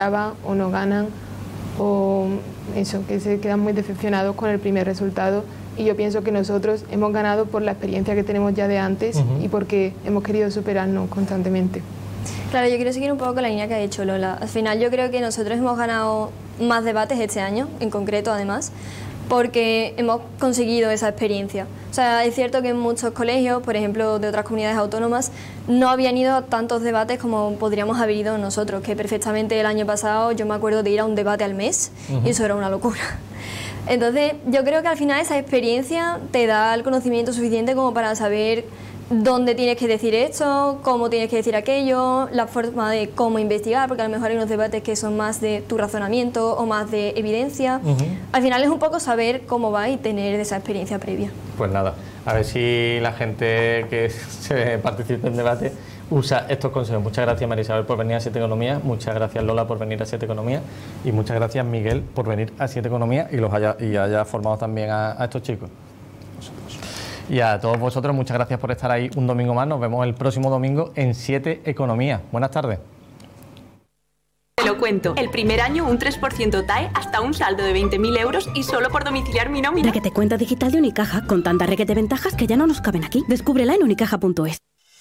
o no ganan, o eso, que se quedan muy decepcionados con el primer resultado. Y yo pienso que nosotros hemos ganado por la experiencia que tenemos ya de antes y porque hemos querido superarnos constantemente. Claro, yo quiero seguir un poco con la línea que ha dicho Lola. Al final yo creo que nosotros hemos ganado más debates este año, en concreto además, porque hemos conseguido esa experiencia. O sea, es cierto que en muchos colegios, por ejemplo, de otras comunidades autónomas, no habían ido a tantos debates como podríamos haber ido nosotros, que perfectamente el año pasado yo me acuerdo de ir a un debate al mes y eso era una locura. Entonces, yo creo que al final esa experiencia te da el conocimiento suficiente como para saber dónde tienes que decir esto, cómo tienes que decir aquello, la forma de cómo investigar, porque a lo mejor hay unos debates que son más de tu razonamiento o más de evidencia. Al final es un poco saber cómo va y tener esa experiencia previa. Pues nada, a ver si la gente que se participe en debate usa estos consejos. Muchas gracias, María Isabel, por venir a 7 Economía, muchas gracias, Lola, por venir a 7 Economía, y muchas gracias, Miguel, por venir a 7 Economía y haya formado también a estos chicos. Y a todos vosotros, muchas gracias por estar ahí un domingo más. Nos vemos el próximo domingo en 7 Economía. Buenas tardes. Te lo cuento. El primer año un 3% TAE hasta un saldo de 20.000 euros y solo por domiciliar mi nómina. Requete cuenta digital de Unicaja con tantas requete ventajas que ya no nos caben aquí. Descúbrela en unicaja.es.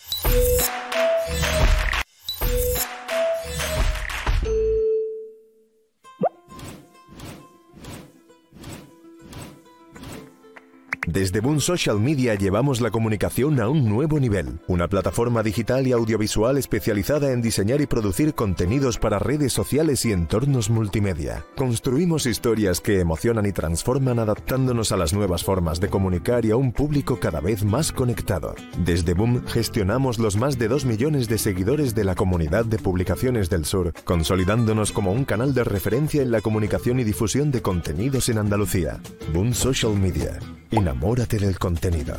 Desde Boom Social Media llevamos la comunicación a un nuevo nivel. Una plataforma digital y audiovisual especializada en diseñar y producir contenidos para redes sociales y entornos multimedia. Construimos historias que emocionan y transforman adaptándonos a las nuevas formas de comunicar y a un público cada vez más conectado. Desde Boom gestionamos los más de 2 millones de seguidores de la comunidad de publicaciones del sur, consolidándonos como un canal de referencia en la comunicación y difusión de contenidos en Andalucía. Boom Social Media. Enamórate del contenido.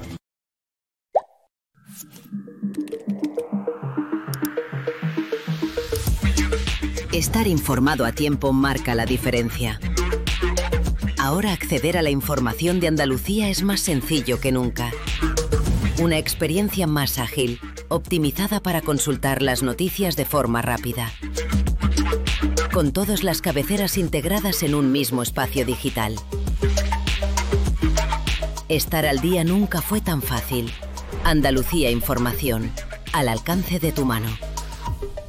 Estar informado a tiempo marca la diferencia. Ahora acceder a la información de Andalucía es más sencillo que nunca. Una experiencia más ágil, optimizada para consultar las noticias de forma rápida. Con todas las cabeceras integradas en un mismo espacio digital. Estar al día nunca fue tan fácil. Andalucía Información, al alcance de tu mano.